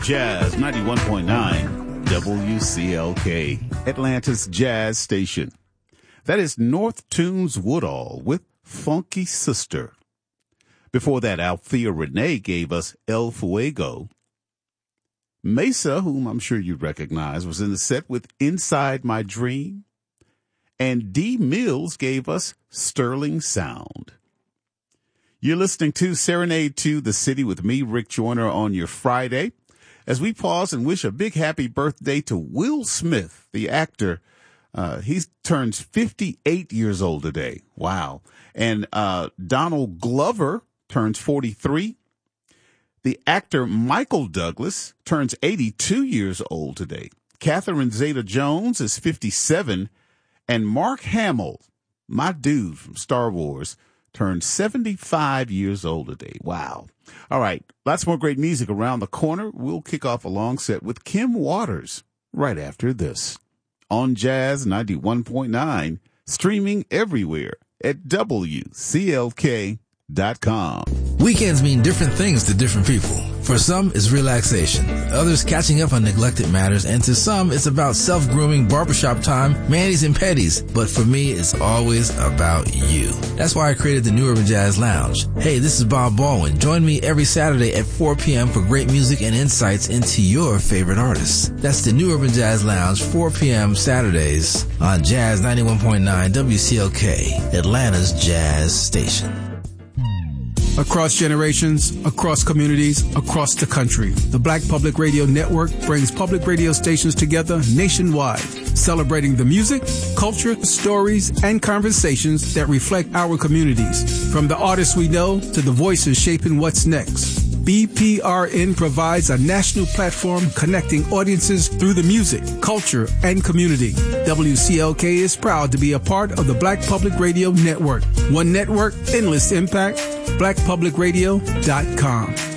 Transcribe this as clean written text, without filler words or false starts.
Jazz 91.9 WCLK, Atlanta's jazz station. That is North Tunes Woodall with Funky Sister. Before that, Althea Renee gave us El Fuego. Mesa, whom I'm sure you recognize, was in the set with Inside My Dream. And D. Mills gave us Sterling Sound. You're listening to Serenade to the City with me, Rick Joyner, on your Friday, as we pause and wish a big happy birthday to Will Smith, the actor. He turns 58 years old today. Wow. And Donald Glover turns 43. The actor Michael Douglas turns 82 years old today. Catherine Zeta-Jones is 57. And Mark Hamill, my dude from Star Wars, turned 75 years old today. Wow. All right. Lots more great music around the corner. We'll kick off a long set with Kim Waters right after this on Jazz 91.9, streaming everywhere at WCLK.com. Weekends mean different things to different people. For some, it's relaxation. Others, catching up on neglected matters. And to some, it's about self-grooming, barbershop time, manis and petties. But for me, it's always about you. That's why I created the New Urban Jazz Lounge. Hey, this is Bob Baldwin. Join me every Saturday at 4 p.m. for great music and insights into your favorite artists. That's the New Urban Jazz Lounge, 4 p.m. Saturdays on Jazz 91.9 WCLK, Atlanta's jazz station. Across generations, across communities, across the country, the Black Public Radio Network brings public radio stations together nationwide, celebrating the music, culture, stories, and conversations that reflect our communities. From the artists we know to the voices shaping what's next, BPRN provides a national platform connecting audiences through the music, culture, and community. WCLK is proud to be a part of the Black Public Radio Network. One network, endless impact, blackpublicradio.com.